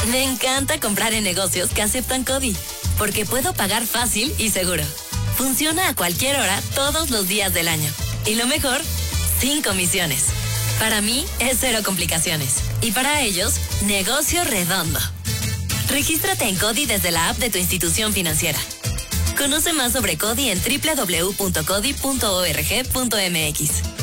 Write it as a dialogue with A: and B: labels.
A: Me encanta comprar en negocios que aceptan CODI, porque puedo pagar fácil y seguro. Funciona a cualquier hora, todos los días del año. Y lo mejor, sin comisiones. Para mí, es cero complicaciones. Y para ellos, negocio redondo. Regístrate en CODI desde la app de tu institución financiera. Conoce más sobre CODI en www.codi.org.mx.